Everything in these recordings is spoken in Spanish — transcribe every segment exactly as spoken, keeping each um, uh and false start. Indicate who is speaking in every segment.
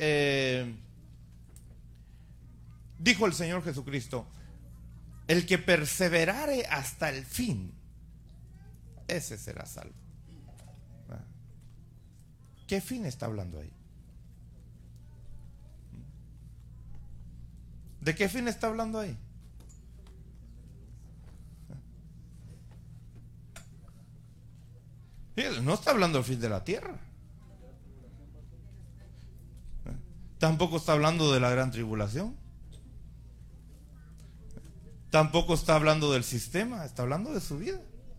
Speaker 1: eh, dijo el Señor Jesucristo: el que perseverare hasta el fin, ese será salvo. ¿Qué fin está hablando ahí? ¿De qué fin está hablando ahí? No está hablando del fin de la tierra. Tampoco está hablando de la gran tribulación. Tampoco está hablando del sistema. Está hablando de su vida.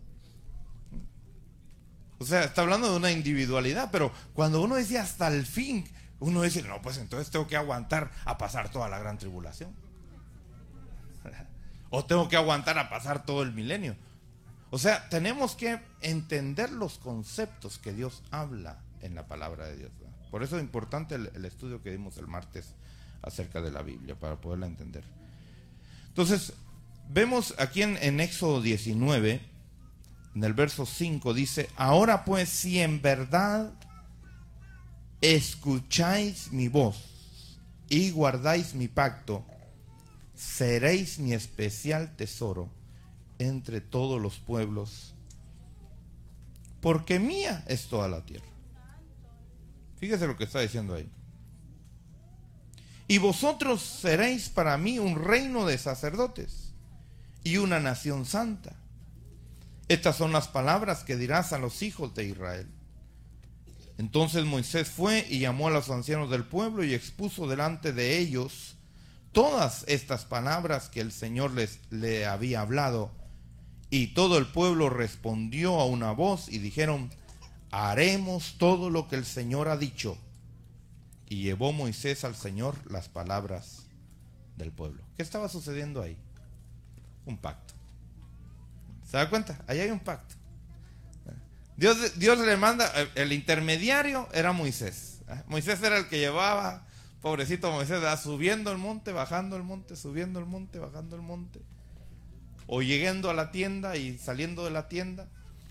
Speaker 1: O sea, está hablando de una individualidad. Pero cuando uno dice hasta el fin, uno dice: no, pues entonces tengo que aguantar a pasar toda la gran tribulación, o tengo que aguantar a pasar todo el milenio. O sea, tenemos que entender los conceptos que Dios habla en la palabra de Dios, ¿verdad? Por eso es importante el, el estudio que dimos el martes acerca de la Biblia, para poderla entender. Entonces, vemos aquí en, en Éxodo diecinueve, en el verso cinco, dice: ahora pues, si en verdad escucháis mi voz y guardáis mi pacto, seréis mi especial tesoro entre todos los pueblos, porque mía es toda la tierra. Fíjese lo que está diciendo ahí. Y vosotros seréis para mí un reino de sacerdotes y una nación santa. Estas son las palabras que dirás a los hijos de Israel. Entonces Moisés fue y llamó a los ancianos del pueblo y expuso delante de ellos todas estas palabras que el Señor les le había hablado. Y todo el pueblo respondió a una voz y dijeron: haremos todo lo que el Señor ha dicho. Y llevó Moisés al Señor las palabras del pueblo. ¿Qué estaba sucediendo ahí? Un pacto. ¿Se da cuenta? Ahí hay un pacto. Dios, Dios le manda, el intermediario era Moisés. Moisés era el que llevaba, pobrecito Moisés, subiendo el monte, bajando el monte, subiendo el monte, bajando el monte, o llegando a la tienda y saliendo de la tienda.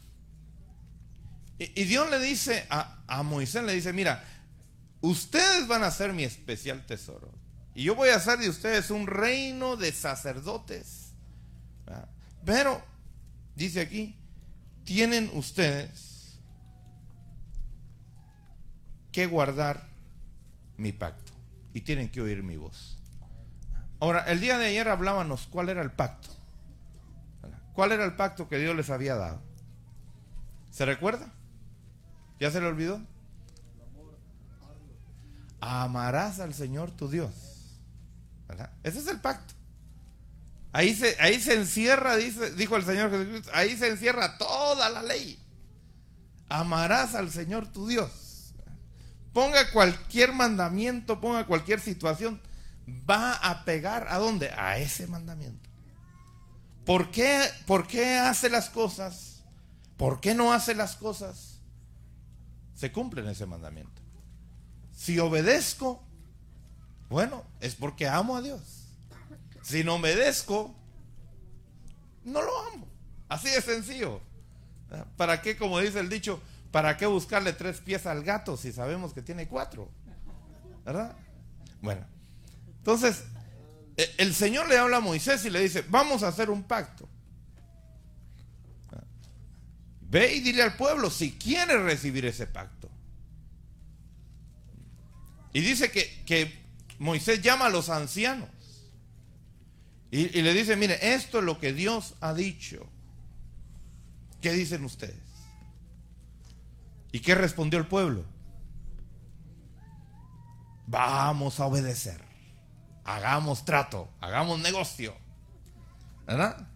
Speaker 1: Y, y Dios le dice a, a Moisés, le dice: mira, ustedes van a ser mi especial tesoro, y yo voy a hacer de ustedes un reino de sacerdotes. Pero, dice aquí, tienen ustedes que guardar mi pacto y tienen que oír mi voz. Ahora, el día de ayer hablábamos cuál era el pacto. ¿Cuál era el pacto que Dios les había dado? ¿Se recuerda? ¿Ya se le olvidó? Amarás al Señor tu Dios, ¿verdad? Ese es el pacto. Ahí se, ahí se encierra, dice, dijo el Señor Jesucristo, ahí se encierra toda la ley. Amarás al Señor tu Dios. Ponga cualquier mandamiento, ponga cualquier situación, va a pegar ¿a dónde? A ese mandamiento. ¿Por qué, por qué hace las cosas? ¿Por qué no hace las cosas? Se cumplen ese mandamiento. Si obedezco, bueno, es porque amo a Dios. Si no obedezco, no lo amo. Así de sencillo. ¿Para qué, como dice el dicho, para qué buscarle tres pies al gato si sabemos que tiene cuatro? ¿Verdad? Bueno, entonces el Señor le habla a Moisés y le dice: vamos a hacer un pacto. Ve y dile al pueblo si quiere recibir ese pacto. Y dice que, que Moisés llama a los ancianos y, y le dice: mire, esto es lo que Dios ha dicho. ¿Qué dicen ustedes? ¿Y qué respondió el pueblo? Vamos a obedecer. Hagamos trato, hagamos negocio. ¿Verdad?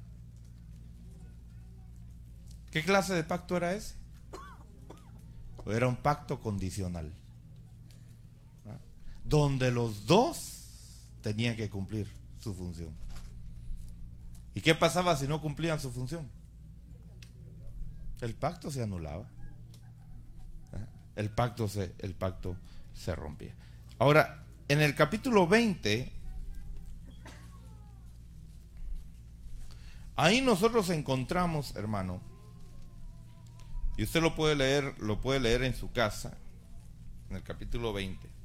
Speaker 1: ¿Qué clase de pacto era ese? Era un pacto condicional, ¿verdad? Donde los dos tenían que cumplir su función. ¿Y qué pasaba si no cumplían su función? El pacto se anulaba. El pacto se, el pacto se rompía. Ahora, en el capítulo veinte, ahí nosotros encontramos, hermano, y usted lo puede leer, lo puede leer en su casa, en el capítulo veinte.